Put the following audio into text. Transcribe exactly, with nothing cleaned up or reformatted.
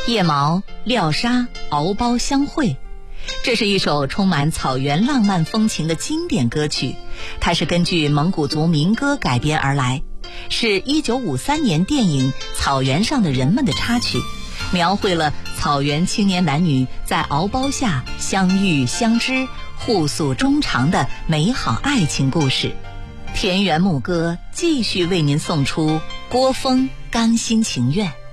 叶毛、料沙、敖包相会。这是一首充满草原浪漫风情的经典歌曲，它是根据蒙古族民歌改编而来，是一九五三年电影《草原上的人们》的插曲，描绘了草原青年男女在敖包下相遇相知，互诉衷肠的美好爱情故事。田园牧歌继续为您送出郭峰《甘心情愿》。